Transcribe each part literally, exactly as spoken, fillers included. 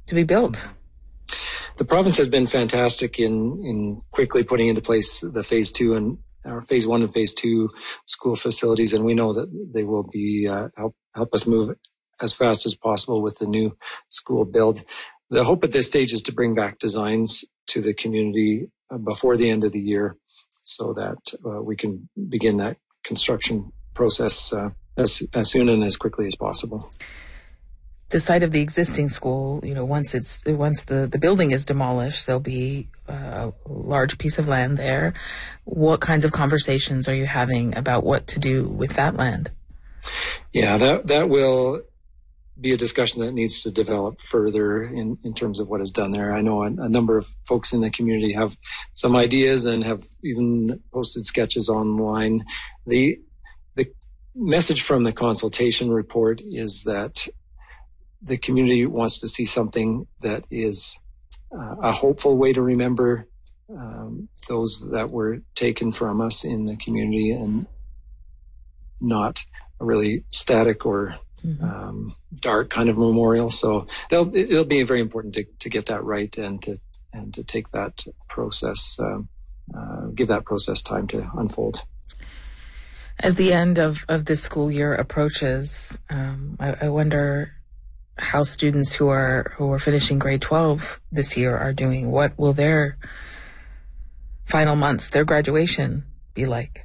to be built? The province has been fantastic in, in quickly putting into place the phase two and or phase one and phase two school facilities, and we know that they will be uh, help help us move as fast as possible with the new school build. The hope at this stage is to bring back designs to the community uh, before the end of the year, so that uh, we can begin that construction process uh, as as soon and as quickly as possible. The site of the existing school, you know, once it's once the, the building is demolished, there'll be a large piece of land there. What kinds of conversations are you having about what to do with that land? Yeah, that that will be a discussion that needs to develop further in, in terms of what is done there. I know a, a number of folks in the community have some ideas and have even posted sketches online. The the message from the consultation report is that the community wants to see something that is uh, a hopeful way to remember um, those that were taken from us in the community, and not a really static or mm-hmm. um, dark kind of memorial. So it'll, it'll be very important to, to get that right and to and to take that process, um, uh, give that process time to unfold. As the end of, of this school year approaches, um, I, I wonder how students who are who are finishing grade twelve this year are doing. What will their final months, their graduation, be like?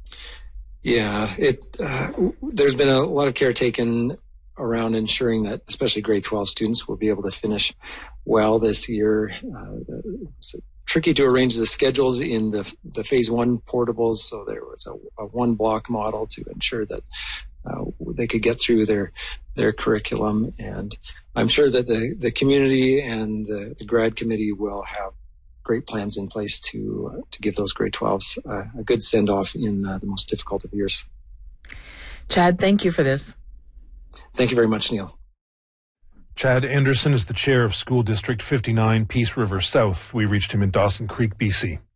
Yeah, it. Uh, there's been a lot of care taken around ensuring that, especially grade twelve students, will be able to finish well this year. Uh, it's tricky to arrange the schedules in the the phase one portables, so there was a, a one block model to ensure that Uh, they could get through their their curriculum, and I'm sure that the, the community and the, the grad committee will have great plans in place to uh, to give those grade twelves uh, a good send off in uh, the most difficult of years. Chad, thank you for this. Thank you very much, Neil. Chad Anderson is the chair of School District fifty-nine, Peace River South. We reached him in Dawson Creek, B C.